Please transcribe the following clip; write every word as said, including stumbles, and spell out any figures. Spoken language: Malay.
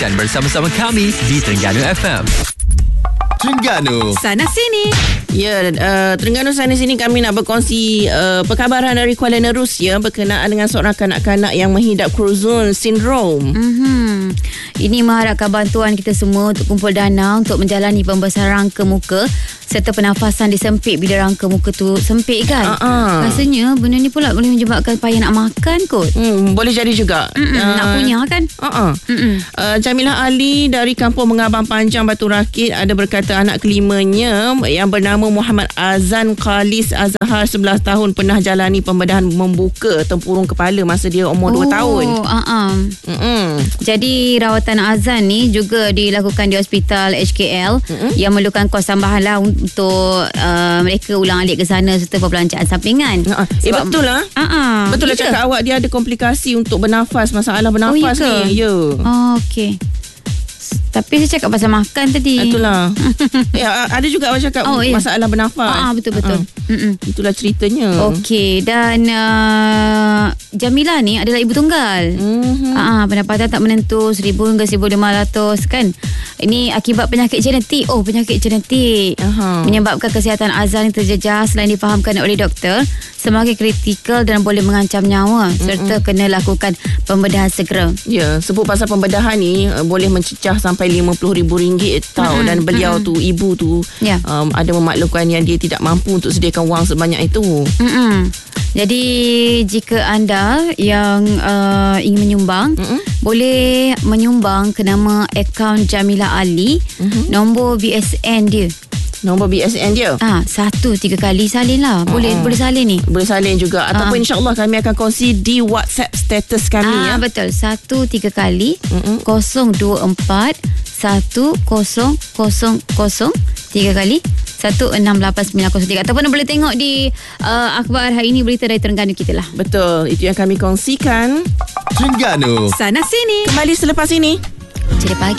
Teruskan bersama-sama kami di Terengganu F M. Terengganu Sana Sini. Ya, uh, Terengganu Sana Sini kami nak berkongsi uh, perkabaran dari Kuala Nerusia berkenaan dengan seorang kanak-kanak yang menghidap Crouzon Syndrome. Mm-hmm. Ini mengharapkan bantuan kita semua untuk kumpul dana untuk menjalani pembesaran rangka muka serta pernafasan disempit bila rangka muka tu sempit kan. Uh-uh. Rasanya benda ni pula boleh menyebabkan payah nak makan kot. Hmm, boleh jadi juga. Uh, nak punya kan. Uh-uh. Uh, Jamilah Ali dari Kampung Mengabang Panjang Batu Rakit ada berkata anak kelimanya yang bernama Muhammad Azan Khalis Azhar sebelas tahun pernah jalani pembedahan membuka tempurung kepala masa dia umur oh, dua tahun. Uh-uh. Mm-mm. Jadi rawatan Azan ni juga dilakukan di Hospital H K L mm-hmm. yang memerlukan kos tambahan lah untuk uh, mereka ulang alik ke sana serta perbelanjaan sampingan. Uh-uh. Eh betul lah. Uh-uh. Betul lah cakap awak dia ada komplikasi untuk bernafas, masalah bernafas oh, ni. Ya. Oh, okey. Tapi saya cakap pasal makan tadi. Itulah. Ya, ada juga awak cakap oh, yeah. masalah bernafas. Ah, betul-betul. Uh-uh. Itulah ceritanya. Okey, dan uh, Jamilah ni adalah ibu tunggal. Mm-hmm. Ah, pendapatan tak menentu seribu hingga seribu lima ratus kan. Ini akibat penyakit genetik. Oh, penyakit genetik. Uh-huh. Menyebabkan kesihatan Azan terjejas selain difahamkan oleh doktor semakin kritikal dan boleh mengancam nyawa mm-hmm. serta kena lakukan pembedahan segera. Ya, sebut pasal pembedahan ni uh, boleh mencecah sampai lima puluh ribu ringgit tau. Mm-hmm. Dan beliau mm-hmm. tu, ibu tu yeah. um, ada memaklumkan yang dia tidak mampu untuk sediakan wang sebanyak itu. Mm-hmm. Jadi jika anda yang uh, ingin menyumbang mm-hmm. boleh menyumbang ke nama akaun Jamilah Ali. Mm-hmm. Nombor B S N dia, nombor B S N dia Ah, satu tiga kali salin lah. Boleh uh-huh. boleh salin ni. Boleh salin juga. Ataupun uh. insyaAllah kami akan kongsi di WhatsApp status kami. Ah, ya. Betul. Satu tiga kali uh-uh. kosong dua empat satu kosong kosong kosong tiga kali satu enam lapan sembilan kosong tiga. Ataupun boleh tengok di uh, akhbar hari ini, berita dari Terengganu kita lah. Betul. Itu yang kami kongsikan. Terengganu Sana Sini. Kembali selepas ini. Cerita pagi.